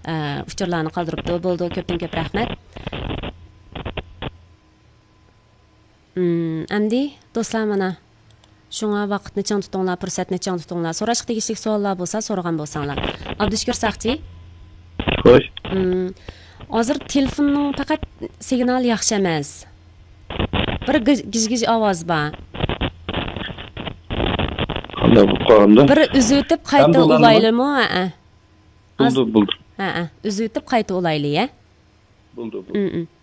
uchurlarni qoldiribdi. Bo'ldi, ko'pdan ko'p rahmat. Endi do'stlar mana shunga vaqtni chang tutinglar, fursatni chang tutinglar. So'rashga tegishli savollar bo'lsa, so'ragan bo'lsanglar. Abdushukur Saqchi. Xo'sh. Hozir telefonning faqat signal yaxshi emas. Bir gij-gij ovoz bor. Qanday bo'lib qolganda? Bir uzitib qayta ulaylimi? Bo'ldi. Uzitib qayta ulayli, ya? Bo'ldi.